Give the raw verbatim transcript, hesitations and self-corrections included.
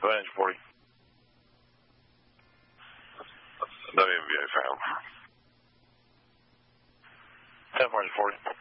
go ahead, forty. W M V A found. ten forty.